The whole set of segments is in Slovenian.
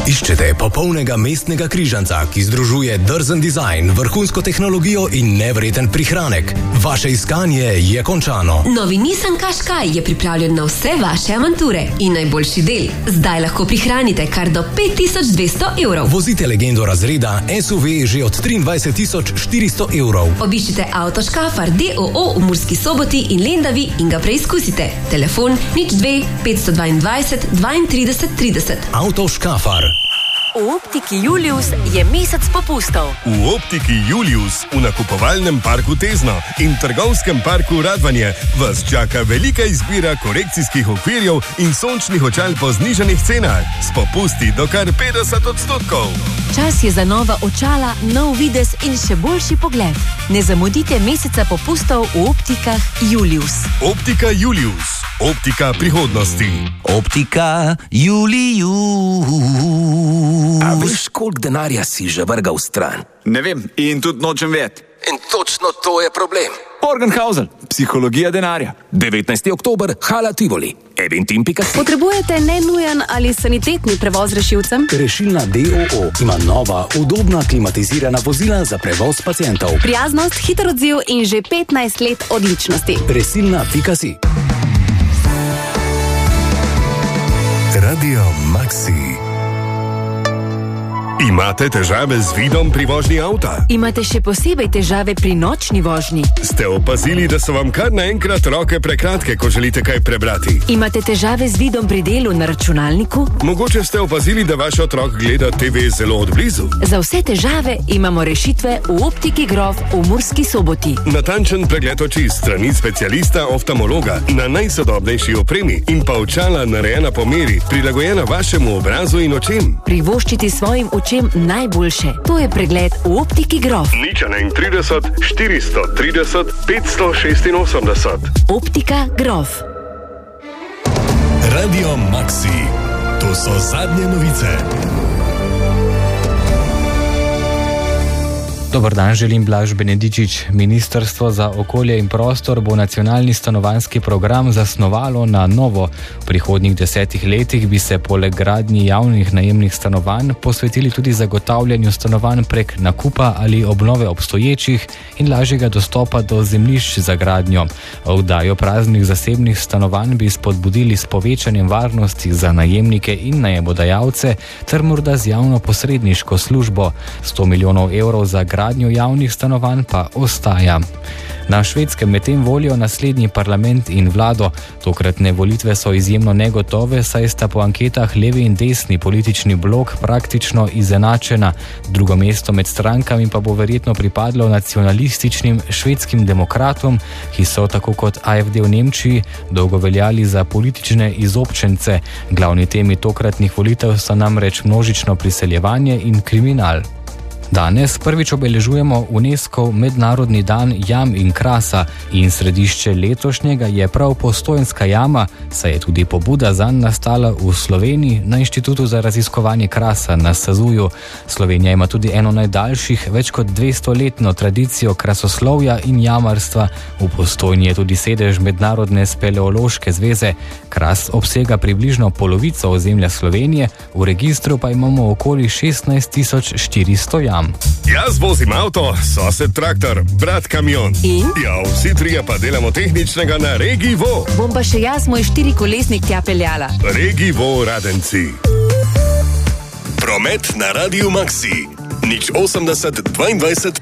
Iščete popolnega mestnega križanca, ki združuje drzen dizajn, vrhunsko tehnologijo in nevreten prihranek. Vaše iskanje je končano. Novi Nissan Qashqai je pripravljen na vse vaše avanture. In najboljši del, zdaj lahko prihranite kar do 5200 evrov. Vozite legendo razreda SUV že od 23 400 evrov. Obiščite Avtoškafar DOO v Murski Soboti in Lendavi in ga preizkusite. Telefon 02 522 32 30. Avtoškafar. V Optiki Julius je mesec popustov. V Optiki Julius v nakupovalnem parku Tezno in trgovskem parku Radvanje vas čaka velika izbira korekcijskih okvirjev in sončnih očal po znižanih cenah s popusti do kar 50%. Čas je za nova očala, nov videz in še boljši pogled. Ne zamudite meseca popustov v Optikah Julius. Optika Julius. Optika prihodnosti. Optika Julius. A veš, koliko denarja si že vrgal stran? Ne vem in tudi nočem vedeti. In točno to je problem. Morgenhausen, psihologija denarja. 19. oktober, Hala Tivoli. Eventim.si. Potrebujete nenujen ali sanitetni prevoz rešilcem? Rešilna DOO ima nova, udobna, klimatizirana vozila za prevoz pacientov. Prijaznost, hiter odziv in že 15 let odličnosti. Resilna.si. Radio Maxi. Imate težave z vidom pri vožnji avta? Imate še posebej težave pri nočni vožnji? Ste opazili, da so vam kar naenkrat roke prekratke, ko želite kaj prebrati? Imate težave z vidom pri delu na računalniku? Mogoče ste opazili, da vaš otrok gleda TV zelo odblizu? Za vse težave imamo rešitve v Optiki Grof v Murski Soboti. Natančen pregled oči strani specialista oftalmologa na najsodobnejši opremi in pa očala narejena po meri, prilagojena vašemu obrazu in očem. Privoščiti svojim očem najboljše. To je pregled v Optiki Grof. 031 430 586. Optika Grof. Radio Maxi. To so zadnje novice. Dobar dan, želim Blaž Benedičič. Ministrstvo za okolje in prostor bo nacionalni stanovanjski program zasnovalo na novo. V prihodnjih 10 letih bi se poleg gradnji javnih najemnih stanovanj posvetili tudi zagotavljanju stanovanj prek nakupa ali obnove obstoječih in lažjega dostopa do zemljišč za gradnjo. Oddajo praznih zasebnih stanovanj bi spodbudili s povečanjem varnosti za najemnike in najemodajalce ter morda z javno posredniško službo. 100 milijonov evrov za gradnjo javnih stanovanj pa ostaja. Na Švedskem medtem volijo naslednji parlament in vlado. Tokratne volitve so izjemno negotove, saj sta po anketah levi in desni politični blok praktično izenačena. Drugo mesto med strankami pa bo verjetno pripadlo nacionalističnim švedskim demokratom, ki so, tako kot AfD v Nemčiji, dolgo veljali za politične izobčence. Glavni temi tokratnih volitev so namreč množično priseljevanje in kriminal. Danes prvič obeležujemo UNESCO mednarodni dan jam in krasa in središče letošnjega je prav Postojnska jama, saj je tudi pobuda zanj nastala v Sloveniji na Inštitutu za raziskovanje krasa na SAZU-ju. Slovenija ima tudi eno najdaljših, več kot 200-letno tradicijo krasoslovja in jamarstva. V Postojni je tudi sedež Mednarodne speleološke zveze. Kras obsega približno polovico ozemlja Slovenije, v registru pa imamo okoli 16 400 jam. Jaz vozim avto, sosed traktor, brat kamion. In? Ja, vsi trije pa delamo tehničnega na Regi Vo. Bom pa še jaz moj 4-kolesnik tja peljala. Regi Vo Radenci. Promet na Radio Maxi. 080 22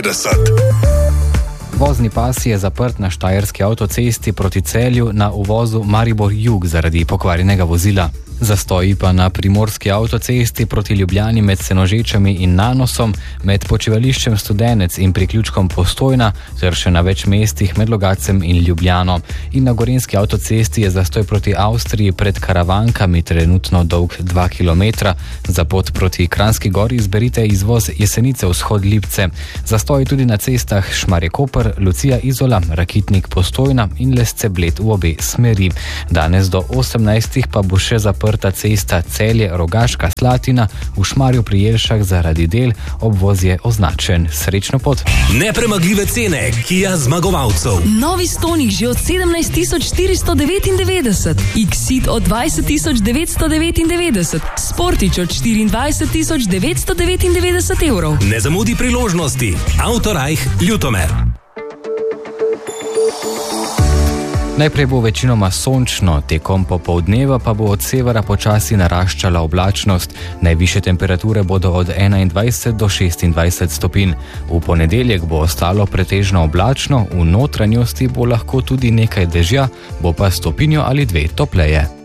55. Vozni pas je zaprt na štajerski avtocesti proti Celju na uvozu Maribor-Jug zaradi pokvarjenega vozila. Zastoji pa na primorski avtocesti proti Ljubljani med Senožečami in Nanosom, med počivališčem Studenec in priključkom Postojna, ter še na več mestih med Logacem in Ljubljano. In na gorenski avtocesti je zastoj proti Avstriji pred Karavankami trenutno dolg 2 km. Za pot proti Kranjski Gori izberite izvoz Jesenice vzhod Lipce. Zastoj tudi na cestah Šmarje-Koper, Lucija Izola, Rakitnik Postojna in Lesce Bled v obe smeri. Danes do 18. pa bo še zaprt odprta cesta Celje-Rogaška Slatina, v Šmarju pri Jelšah zaradi del, obvoz je označen. Srečno pot. Nepremagljive cene Kia zmagovalcev. Novi Stonic že od 17.499, X-Ceed od 20.999, Sportič od 24.999 evrov. Ne zamudi priložnosti. Autorajh Ljutomer. Najprej bo večinoma sončno, tekom popoldneva pa bo od severa počasi naraščala oblačnost. Najvišje temperature bodo od 21 do 26 stopinj. V ponedeljek bo ostalo pretežno oblačno, v notranjosti bo lahko tudi nekaj dežja, bo pa stopinjo ali dve topleje.